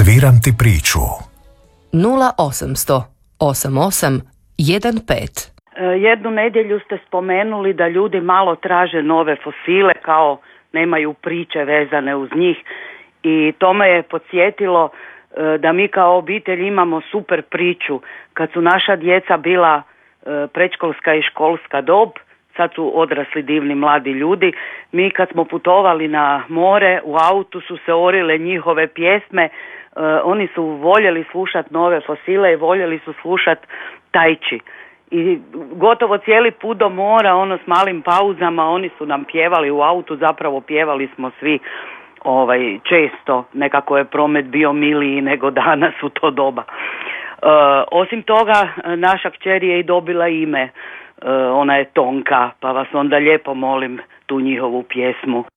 Sviram ti priču. 0800 88 15. Jednu nedjelju ste spomenuli da ljudi malo traže nove fosile, kao nemaju priče vezane uz njih, i to me je podsjetilo da mi kao obitelj imamo super priču. Kad su naša djeca bila predškolska i školska dob, sad su odrasli divni mladi ljudi, mi kad smo putovali na more, u autu su se orile njihove pjesme, oni su voljeli slušati nove fosile i voljeli su slušati tajči. I gotovo cijeli put do mora, s malim pauzama, oni su nam pjevali u autu, zapravo pjevali smo svi često, nekako je promet bio miliji nego danas u to doba. Osim toga, naša kćer je i dobila ime, ona je Tonka, pa vas onda lijepo molim tu njihovu pjesmu.